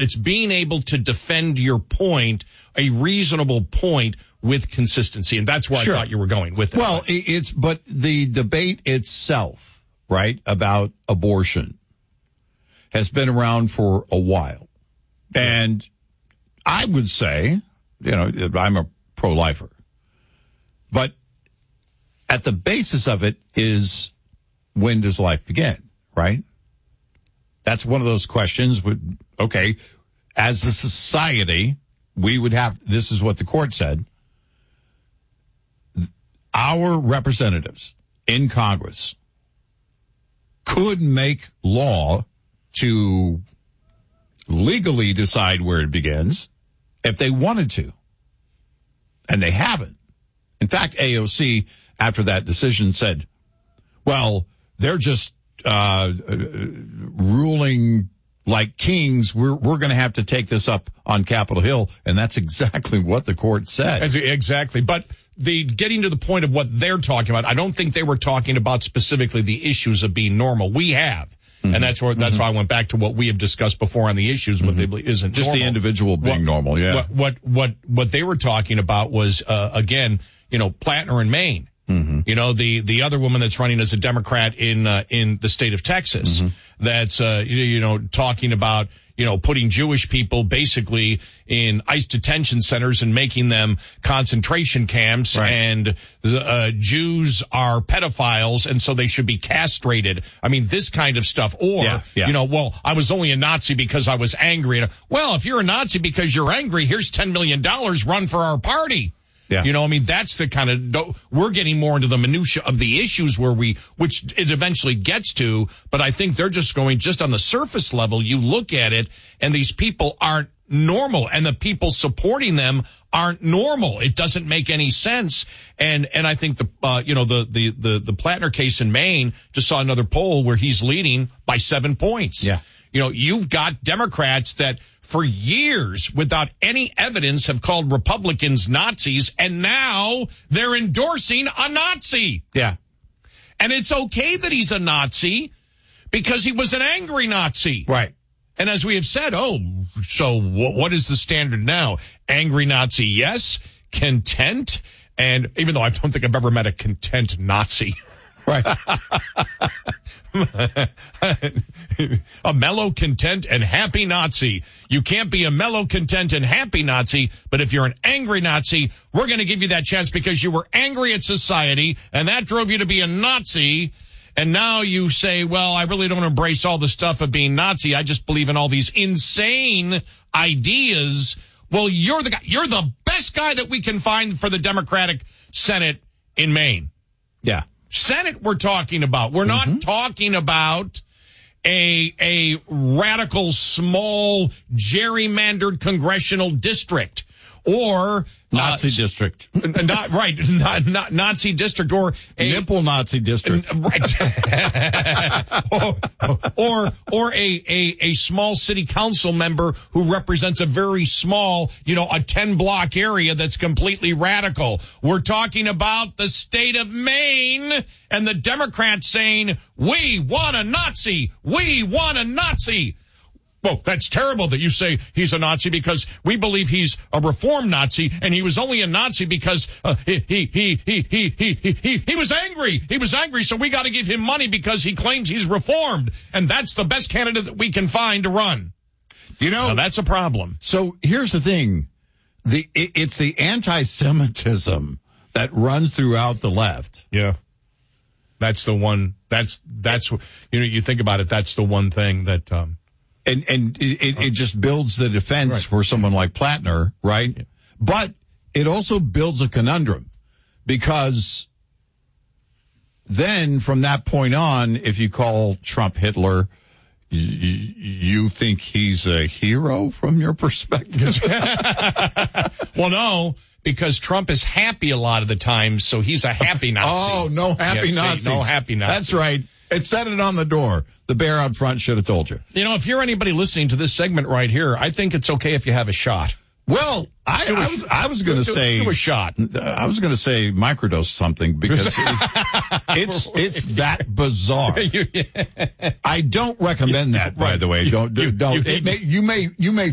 It's being able to defend your point, a reasonable point, with consistency. And that's where I thought you were going with it. Well, but the debate itself, right, about abortion has been around for a while. And I would say, I'm a pro-lifer. But at the basis of it is, when does life begin, right? That's one of those questions. Okay, as a society, we would have, this is what the court said, our representatives in Congress could make law to legally decide where it begins if they wanted to. And they haven't. In fact, AOC, after that decision, said, well, they're just ruling like kings. We're going to have to take this up on Capitol Hill. And that's exactly what the court said. Exactly. But getting to the point of what they're talking about, I don't think they were talking about specifically the issues of being normal. We have. Mm-hmm. And that's why I went back to what we have discussed before on the issues. What they believe isn't just normal. The individual being normal. Yeah. What they were talking about was, again, Plattner in Maine. Mm-hmm. The other woman that's running as a Democrat in the state of Texas, mm-hmm. that's, talking about, putting Jewish people basically in ICE detention centers and making them concentration camps. Right. And Jews are pedophiles, and so they should be castrated. I mean, this kind of stuff. Or, well, I was only a Nazi because I was angry. Well, if you're a Nazi because you're angry, here's $10 million, run for our party. Yeah. That's the kind of, we're getting more into the minutia of the issues which it eventually gets to, but I think they're just going just on the surface level. You look at it and these people aren't normal, and the people supporting them aren't normal. It doesn't make any sense. And I think the Plattner case in Maine, just saw another poll where he's leading by 7 points. Yeah. You've got Democrats that for years, without any evidence, have called Republicans Nazis, and now they're endorsing a Nazi. Yeah. And it's okay that he's a Nazi because he was an angry Nazi. Right. And as we have said, so what is the standard now? Angry Nazi, yes. Content. And even though I don't think I've ever met a content Nazi. Right. A mellow, content, and happy Nazi. You can't be a mellow, content, and happy Nazi, but if you're an angry Nazi, we're going to give you that chance because you were angry at society, and that drove you to be a Nazi. And now you say, well, I really don't embrace all the stuff of being Nazi. I just believe in all these insane ideas. Well, you're the guy. You're the best guy that we can find for the Democratic Senate in Maine. Yeah. Senate we're talking about. We're not talking about a radical, small, gerrymandered congressional district or Nazi district. Not Nazi district or a nipple Nazi district. Right. or a small city council member who represents a very small, a 10-block area that's completely radical. We're talking about the state of Maine and the Democrats saying, we want a Nazi. We want a Nazi. Well, that's terrible that you say he's a Nazi because we believe he's a reform Nazi, and he was only a Nazi because he was angry. He was angry, so we got to give him money because he claims he's reformed, and that's the best candidate that we can find to run. Now, that's a problem. So here's the thing: it's the anti-Semitism that runs throughout the left. Yeah, that's the one. That's you think about it. That's the one thing that. And it just builds the defense for someone like Plattner, right? Yeah. But it also builds a conundrum because then from that point on, if you call Trump Hitler, you think he's a hero from your perspective? Well, no, because Trump is happy a lot of the time, so he's a happy Nazi. Oh, no happy Nazis. No happy Nazis. That's right. It said it on the door. The bear out front should have told you. If you're anybody listening to this segment right here, I think it's okay if you have a shot. Well, I was going to say do a shot. I was going to say microdose something because it's that bizarre. I don't recommend that, by the way. Don't. You may